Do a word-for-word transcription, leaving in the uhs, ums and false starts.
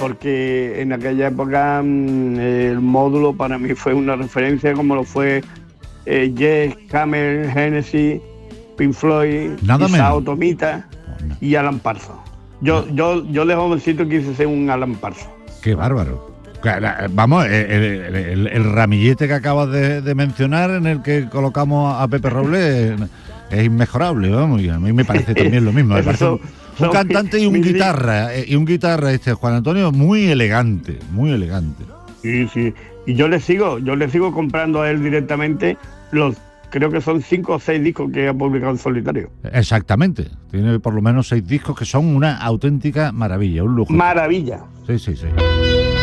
porque en aquella época mmm, el Módulo para mí fue una referencia como lo fue eh, Yes, Camel, Genesis, Pink Floyd, Nada Isao menos. Tomita No. y Alan Parsons. Yo, yo, yo de jovencito quise ser un Alan Parsons. Qué bárbaro. Vamos, el, el, el, el ramillete que acabas de, de mencionar, en el que colocamos a Pepe Robles, es inmejorable, vamos, y a mí me parece también lo mismo. Me parece un, un cantante y un guitarra, y un guitarra este Juan Antonio muy elegante, muy elegante. Sí, sí. Y yo le sigo, yo le sigo comprando a él directamente los, creo que son cinco o seis discos que ha publicado en solitario. Exactamente. Tiene por lo menos seis discos que son una auténtica maravilla, un lujo. Maravilla. Sí, sí, sí.